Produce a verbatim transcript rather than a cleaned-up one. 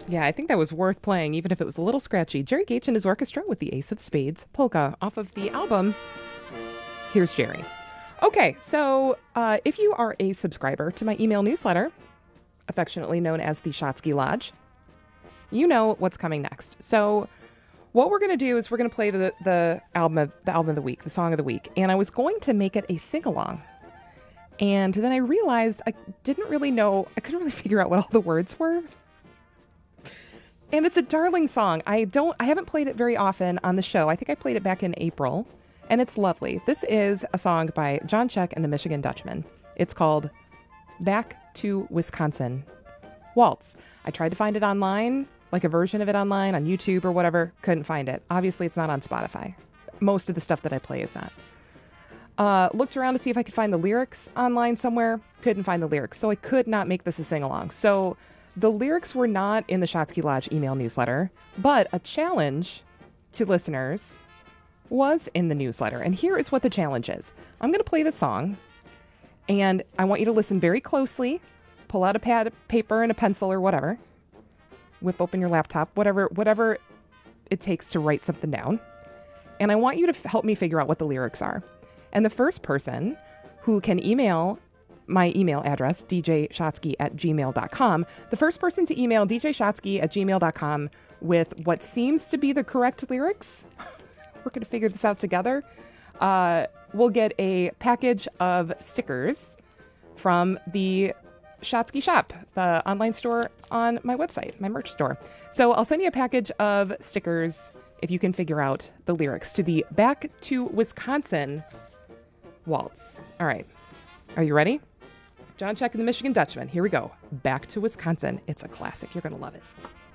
Yeah, I think that was worth playing, even if it was a little scratchy. Jerry Gage and his orchestra with the Ace of Spades polka off of the album Here's Jerry. Okay, so uh, if you are a subscriber to my email newsletter, affectionately known as the Shotsky Lodge, you know what's coming next. So what we're going to do is we're going to play the, the album of, the album of the week, the song of the week, and I was going to make it a sing-along. And then I realized I didn't really know, I couldn't really figure out what all the words were. And it's a darling song. I don't, I haven't played it very often on the show. I think I played it back in April, and it's lovely. This is a song by John Check and the Michigan Dutchman. It's called Back to Wisconsin Waltz. I tried to find it online, like a version of it online on YouTube or whatever. Couldn't find it. Obviously, it's not on Spotify. Most of the stuff that I play is not. Uh, looked around to see if I could find the lyrics online somewhere. Couldn't find the lyrics. So I could not make this a sing-along. So the lyrics were not in the Shotsky Lodge email newsletter, but a challenge to listeners was in the newsletter. And here is what the challenge is. I'm going to play the song, and I want you to listen very closely. Pull out a pad of paper and a pencil or whatever. Whip open your laptop, whatever, whatever it takes to write something down. And I want you to f- help me figure out what the lyrics are. And the first person who can email my email address, d j shotsky at gmail dot com, the first person to email d j shotsky at gmail dot com with what seems to be the correct lyrics, we're going to figure this out together, uh, we'll get a package of stickers from the Shotsky Shop, the online store on my website, my merch store. So I'll send you a package of stickers if you can figure out the lyrics to the Back to Wisconsin waltz. All right. Are you ready? John Check and the Michigan Dutchman. Here we go. Back to Wisconsin. It's a classic. You're going to love it.